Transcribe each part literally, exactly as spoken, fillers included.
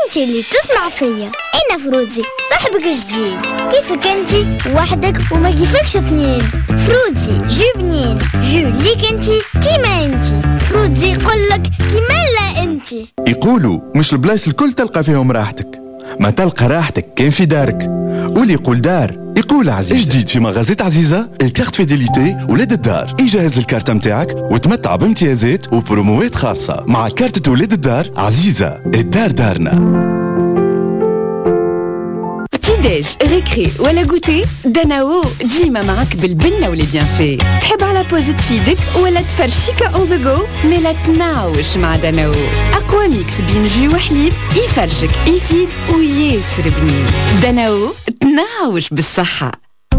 انتي اللي تسمع فيا. انا فروتي صاحبك جديد. كيفك انتي وحدك وما كيفكش اثنين؟ فروتي جو بنين، جو ليك انتي كيما انتي. فروتي يقولك كيما لا انتي. يقولوا مش البلايص الكل تلقى فيهم راحتك، ما تلقى راحتك كان في دارك. واللي يقول دار يقول عزيزة. جديد في مغازات عزيزة الكارت فيديليتي ولاد الدار. يجهز الكارت متاعك وتمتع بامتيازات وبروموات خاصة. مع كارت ولاد الدار عزيزة، الدار دارنا. ديج ريكري ولا غوتي، داناو ديما معك بالبنة ولي بيان في. تحب على بوز تفيدك ولا تفرشيكا اون ذا جو؟ ملا تناوش مع داناو. اقوى ميكس بين جو وحليب يفرشك يفيد وياسر بنين. داناو تناوش بالصحة.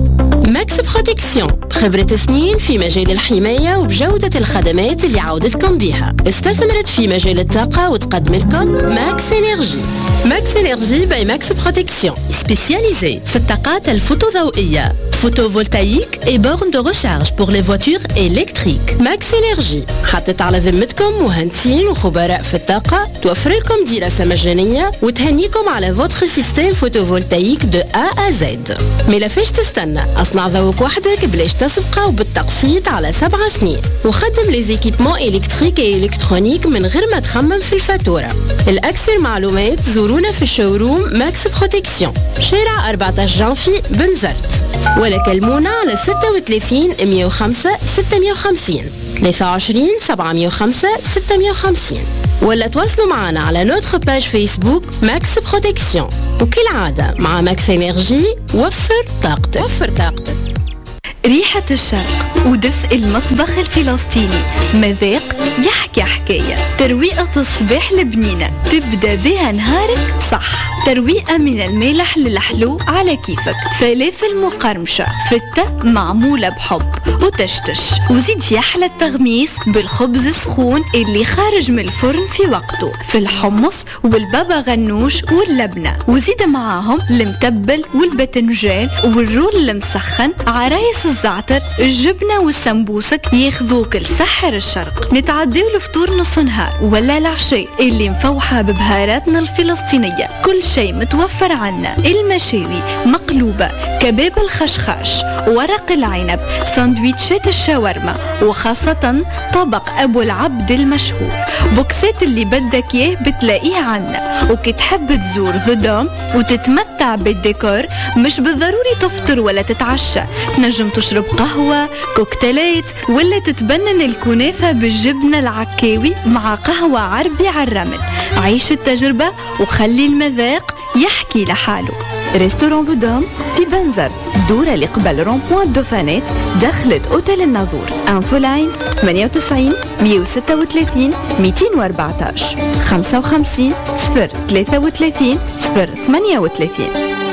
ماكس بروتكسيون، خبرة سنين في مجال الحماية وبجودة الخدمات اللي عودتكم بها. استثمرت في مجال الطاقة وتقدم لكم ماكس انرجي. ماكس انرجي باي ماكس بروتكسيون، سبيسياليزي في الطاقات الفوتوضوئية، فوتوفولتايك اي بورن دو ريشارج بور لي فواتور الكتريك. ماكس انرجي حطت على ذمتكم مهندسين وخبراء في الطاقة، توفر لكم دراسة مجانية وتهنيكم على فوتر سيستم فوتوفولتايك دو A à Z. ملافاش تستنى، اصنع ذوق وحدك بلاش تسبقه وبالتقسيط على سبع سنين، وخدم لي زيكيبمون الكتريك اي الكترونيك من غير ما تخمم في الفاتورة. الأكثر معلومات زورونا في الشوروم ماكس بروتكسيون، شارع أربعة عشر جانفي بنزرت، ولا كلمونا على ستة وثلاثين مية وخمسة ستمية وخمسين ثلاثة وعشرين سبعمية وخمسة ستمية وخمسين، ولا تواصلوا معنا على نوتر باج فيسبوك ماكس بروتكسيون. وكالعادة مع ماكس انرجي وفر طاقتك. وفر طاقتك. ريحة الشرق ودفء المطبخ الفلسطيني، مذاق يحكي حكاية. ترويقة الصباح البنينة تبدأ بها نهارك صح. ترويقة من المالح للحلو على كيفك. فلافل مقرمشة فتة معمولة بحب وتشتش، وزيد يحلى التغميس بالخبز السخون اللي خارج من الفرن في وقته، في الحمص والبابا غنوش واللبنة، وزيد معاهم المتبل والبتنجان والرول المسخن، عرايس الزعتر، الجبنة والسمبوسك ياخذوك لسحر الشرق. نتعديو الفطور نص نهار ولا العشاء اللي مفوحة ببهاراتنا الفلسطينية. كل شيء متوفر عنا، المشاوي مقلوبة، كباب الخشخاش، ورق العنب، ساندويتشات الشاورما، وخاصة طبق أبو العبد المشهور. بوكسات اللي بدك اياه بتلاقيه عنا. وكي تحب تزور ذا دوم وتتمتع بالديكور، مش بالضروري تفطر ولا تتعشى، تنجم تشرب قهوة، كوكتيلات، ولا تتبنن الكنافة بالجبنة العكاوي مع قهوة عربي على الرمل. عيش التجربة وخلي المذاق يحكي لحاله. ريستوران فودوم في بنزرت، دورة اللي قبل رونبوان دوفانات، دخلت أوتيل الناظور. انفو لاين ثمانية وتسعين مية وستة وثلاثين مئتين وأربعتاشر خمسة وخمسين صفر ثلاثة وثلاثين صفر ثمانية وثلاثين.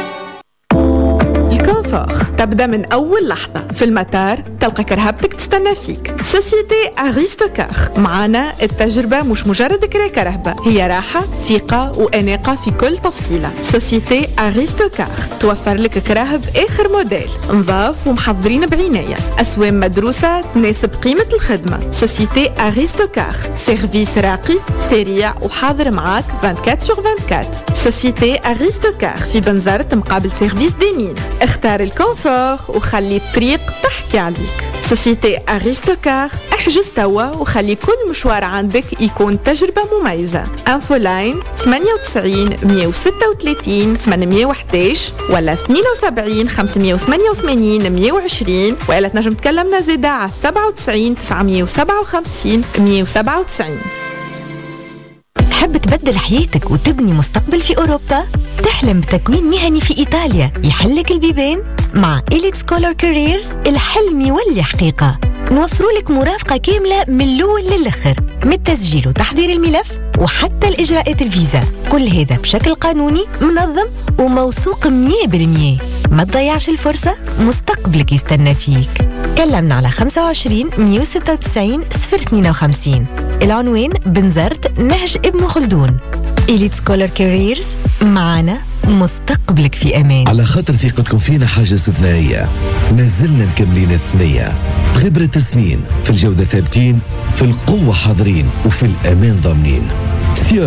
الكونفور تبدأ من أول لحظة. في المطار تلقى كرهبتك تستنى فيك. سوسيتي أغريستوكار، معنا التجربة مش مجرد كرا كرهبة، هي راحة ثقة وأناقة في كل تفصيلة. سوسيتي أغريستوكار توفر لك كراهب آخر موديل، نظاف ومحضرين بعناية، أسوام مدروسة تناسب قيمة الخدمة. سوسيتي أغريستوكار سيرفيس راقي سريع وحاضر معاك أربعة وعشرين سور أربعة وعشرين. سوسيتي أغريستوكار في بنزرت مقابل سيرفيس ديمين. اختار الكونفور وخلي الطريق تحكي عليك. سوسيتي أغريستوكار، احجز توا وخلي كل مشوار عندك يكون تجربة مميزة. انفو لاين ثمانية وتسعين مية وستة وثلاثين ثمانمية وإحداش ولا اثنين وسبعين خمسمية وثمانية وثمانين مية وعشرين، ولا تنجم تكلمنا زيادة على سبعة وتسعين تسعمية وسبعة وخمسين مية وسبعة وتسعين. تحب تبدل حياتك وتبني مستقبل في أوروبا؟ تحلم بتكوين مهني في إيطاليا يحلك البيبان؟ مع إليت سكولر كاريرز الحلم يولي حقيقة. نوفروا لك مرافقة كاملة من الأول للآخر، من التسجيل وتحضير الملف وحتى الإجراءات الفيزا، كل هذا بشكل قانوني منظم وموثوق مية بالمية. ما تضيعش الفرصة، مستقبلك يستنى فيك. كلمنا على خمسة وعشرين مية وستة وتسعين صفر اثنين وخمسين. العنوان بنزرت نهج ابن خلدون. إليت سكولر كاريرز، معنا مستقبلك في أمان. على خاطر ثقتكم فينا حاجة استثنائية، نزلنا مكملين الثنية بخبرة سنين، في الجودة ثابتين، في القوة حاضرين، وفي الأمان ضامنين. سيوك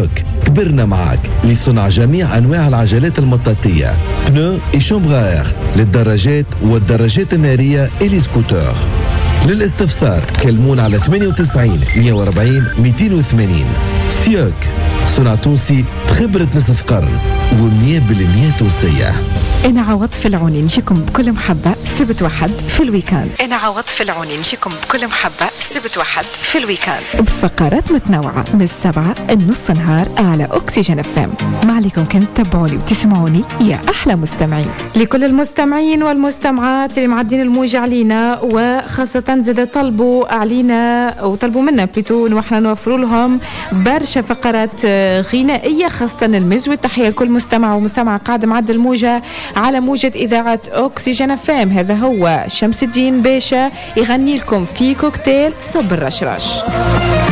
كبرنا معك لصنع جميع أنواع العجلات المطاطية بنو إي شومبغار للدراجات والدراجات النارية إلي سكوتر. للاستفسار كلمونا على ثمانية وتسعين مية وأربعين مئتين وثمانين. سيوك صنع تونسي بخبرة نصف قرن ومية بالمية تونسية. أنا عوض في العوني نجيكم بكل محبة سبت واحد في الويكاند. أنا عوض في العوني نجيكم بكل محبة سبت واحد في الويكاند بفقرات متنوعة من السبعة النص نهار على أكسجين اف ام. ما عليكم كنت تتابعوني وتسمعوني يا أحلى مستمعين. لكل المستمعين والمستمعات اللي معدين الموجة علينا وخاصة زاد طلبوا علينا وطلبوا منا بليتو ونحن نوفروا لهم برشا فقرات غنائية خاصة المزوي. تحية لكل مستمع ومستمع قاعد معدل الموجة على موجة إذاعة أكسجين اف ام. هذا هو شمس الدين باشا يغني لكم في كوكتيل صب الرشرش.